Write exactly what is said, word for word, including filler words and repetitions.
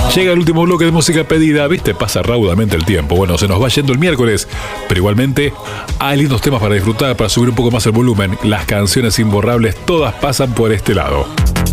Llega el último bloque de música pedida, viste, pasa raudamente el tiempo. Bueno, se nos va yendo el miércoles, pero igualmente hay lindos temas para disfrutar, para subir un poco más el volumen. Las canciones imborrables todas pasan por este lado.